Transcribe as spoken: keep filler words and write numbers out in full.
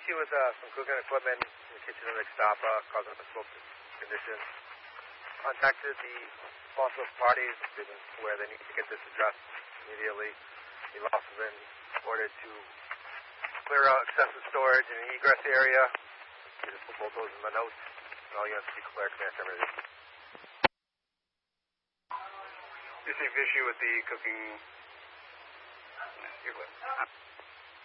issue with uh, some cooking equipment in the kitchen of Ixtapa causing a smoke condition. Contacted the responsible parties where they need to get this addressed immediately. They've also been ordered to clear out excessive storage in the egress area. You just put both those in the notes, and all units will be clear, clear everything. Received issue with the cooking equipment.